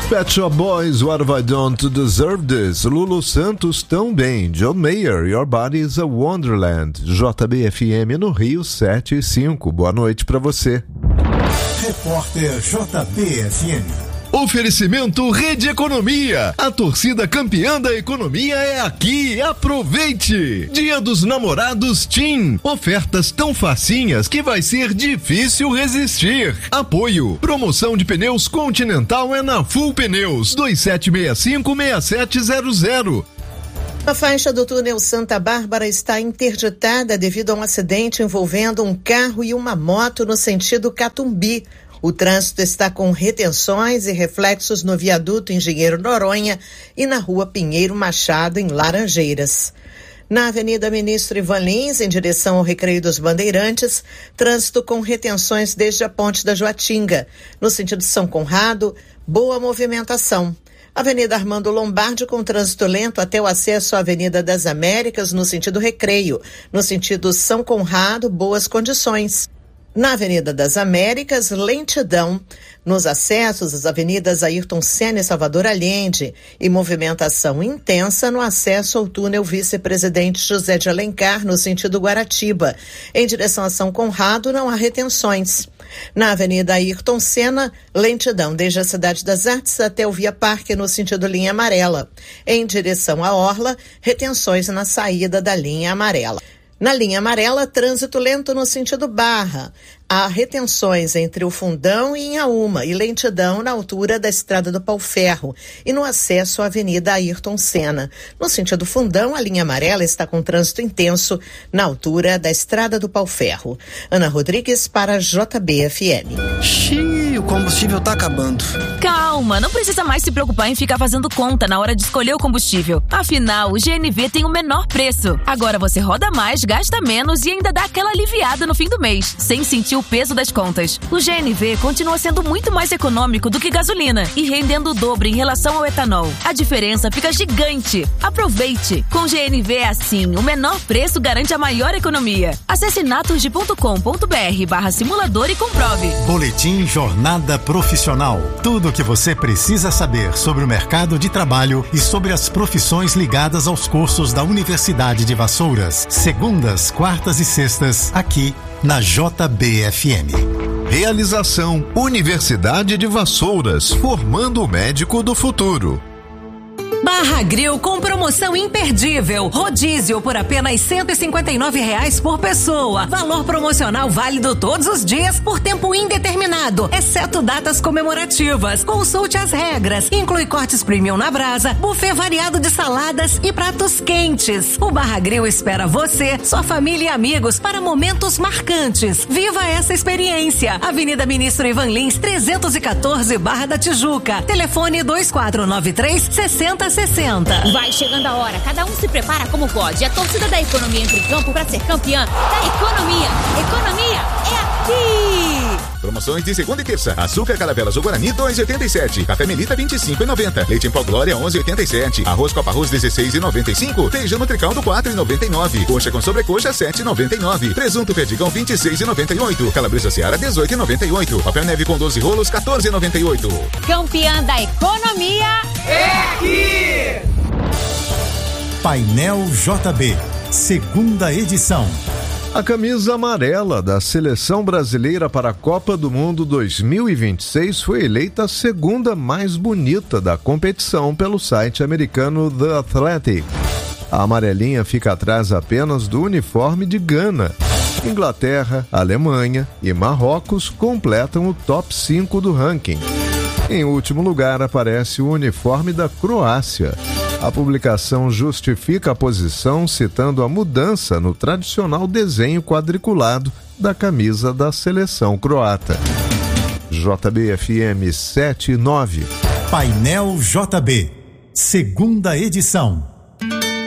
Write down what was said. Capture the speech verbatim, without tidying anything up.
Pet Shop Boys, What Have I Done to Deserve This? Lulu Santos também. John Mayer, Your Body is a Wonderland. J B F M no Rio sete e cinco. Boa noite pra você. Repórter J B F M. Oferecimento Rede Economia. A torcida campeã da economia é aqui. Aproveite! Dia dos Namorados TIM. Ofertas tão facinhas que vai ser difícil resistir. Apoio. Promoção de pneus Continental é na Full Pneus. dois sete seis cinco, seis sete zero zero. A faixa do túnel Santa Bárbara está interditada devido a um acidente envolvendo um carro e uma moto no sentido Catumbi. O trânsito está com retenções e reflexos no viaduto Engenheiro Noronha e na rua Pinheiro Machado, em Laranjeiras. Na Avenida Ministro Ivan Lins, em direção ao Recreio dos Bandeirantes, trânsito com retenções desde a Ponte da Joatinga. No sentido São Conrado, boa movimentação. Avenida Armando Lombardi com trânsito lento até o acesso à Avenida das Américas, no sentido Recreio. No sentido São Conrado, boas condições. Na Avenida das Américas, lentidão nos acessos às avenidas Ayrton Senna e Salvador Allende e movimentação intensa no acesso ao túnel Vice-Presidente José de Alencar, no sentido Guaratiba. Em direção a São Conrado, não há retenções. Na Avenida Ayrton Senna, lentidão desde a Cidade das Artes até o Via Parque, no sentido linha amarela. Em direção à Orla, retenções na saída da linha amarela. Na linha amarela, trânsito lento no sentido Barra. Há retenções entre o Fundão e Inhaúma e lentidão na altura da Estrada do Pau-Ferro e no acesso à Avenida Ayrton Senna. No sentido Fundão, a linha amarela está com trânsito intenso na altura da Estrada do Pau-Ferro. Ana Rodrigues para J B F M. Xiii, o combustível tá acabando. Calma, não precisa mais se preocupar em ficar fazendo conta na hora de escolher o combustível. Afinal, o G N V tem o menor preço. Agora você roda mais, gasta menos e ainda dá aquela aliviada no fim do mês, sem sentir o peso das contas. O G N V continua sendo muito mais econômico do que gasolina e rendendo o dobro em relação ao etanol. A diferença fica gigante. Aproveite! Com G N V é assim, o menor preço garante a maior economia. Acesse naturgy ponto com ponto br barra simulador e comprove. Boletim Jornada Profissional. Tudo o que você precisa saber sobre o mercado de trabalho e sobre as profissões ligadas aos cursos da Universidade de Vassouras. Segundas, quartas e sextas, aqui na J B F M. Realização Universidade de Vassouras, formando o médico do futuro. Barra Grill com promoção imperdível. Rodízio por apenas cento e cinquenta e nove reais por pessoa. Valor promocional válido todos os dias por tempo indeterminado, exceto datas comemorativas. Consulte as regras. Inclui cortes premium na brasa, buffet variado de saladas e pratos quentes. O Barra Grill espera você, sua família e amigos para momentos marcantes. Viva essa experiência. Avenida Ministro Ivan Lins, trezentos e quatorze, Barra da Tijuca. Telefone dois quatro nove três, sessenta sessenta. Vai chegando a hora, cada um se prepara como pode. A torcida da economia entra em campo para ser campeã da economia. Economia é aqui! Promoções de segunda e terça. Açúcar Caravelas ou Guarani dois e oitenta e sete. Café Melita vinte e cinco e noventa. Leite em pó Glória onze e oitenta e sete. Arroz Copa Arroz dezesseis e noventa e cinco. Feijão Nutricaldo quatro e noventa e nove. Coxa com sobrecoxa sete e noventa e nove. Presunto Perdigão vinte e seis e noventa e oito. Calabresa Seara dezoito e noventa e oito. Papel neve com doze rolos quatorze e noventa e oito. Campeã da economia é aqui! Painel J B, segunda edição. A camisa amarela da Seleção Brasileira para a Copa do Mundo dois mil e vinte e seis foi eleita a segunda mais bonita da competição pelo site americano The Athletic. A amarelinha fica atrás apenas do uniforme de Gana. Inglaterra, Alemanha e Marrocos completam o top cinco do ranking. Em último lugar aparece o uniforme da Croácia. A publicação justifica a posição citando a mudança no tradicional desenho quadriculado da camisa da seleção croata. J B F M sete e nove. Painel J B, segunda edição.